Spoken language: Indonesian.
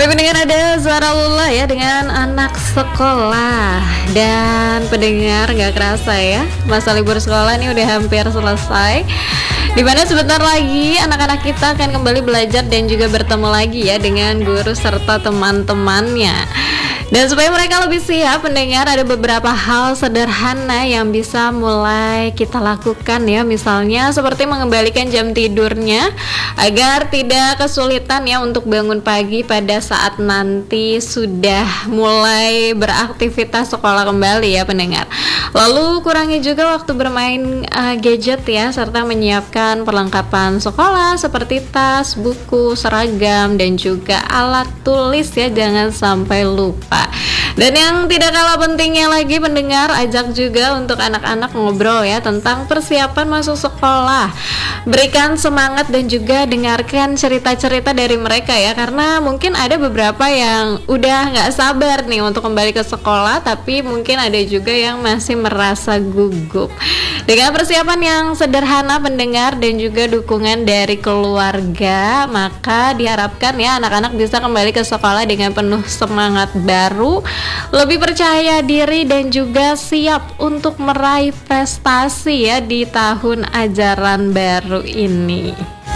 Baik pendengar, ada suara Lula ya dengan anak sekolah. Dan pendengar, gak kerasa ya, masa libur sekolah ini udah hampir selesai, dimana sebentar lagi anak-anak kita akan kembali belajar dan juga bertemu lagi ya dengan guru serta teman-temannya. Dan supaya mereka lebih siap pendengar, ada beberapa hal sederhana yang bisa mulai kita lakukan ya. Misalnya seperti mengembalikan jam tidurnya agar tidak kesulitan ya untuk bangun pagi pada saat nanti sudah mulai beraktivitas sekolah kembali ya pendengar. Lalu kurangi juga waktu bermain gadget ya, serta menyiapkan perlengkapan sekolah seperti tas, buku, seragam, dan juga alat tulis ya, jangan sampai lupa. Dan yang tidak kalah pentingnya lagi pendengar, ajak juga untuk anak-anak ngobrol ya tentang persiapan masuk sekolah. Berikan semangat dan juga dengarkan cerita-cerita dari mereka ya, karena mungkin ada beberapa yang udah gak sabar nih untuk kembali ke sekolah, tapi mungkin ada juga yang masih merasa gugup. Dengan persiapan yang sederhana pendengar dan juga dukungan dari keluarga, maka diharapkan ya anak-anak bisa kembali ke sekolah dengan penuh semangat baru, lebih percaya diri, dan juga siap untuk meraih prestasi ya di tahun ajaran baru ini.